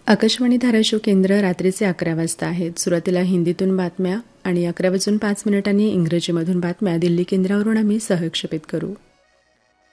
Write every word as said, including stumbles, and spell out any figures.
आकाशवाणी धाराशिव केंद्र रात्रीचे अकरा वाजता आहेत. सुरुवातीला हिंदीतून बातम्या आणि अकरा वाजून पाच मिनिटांनी इंग्रजीमधून बातम्या दिल्ली केंद्रावरून आम्ही सहक्षेपित करू.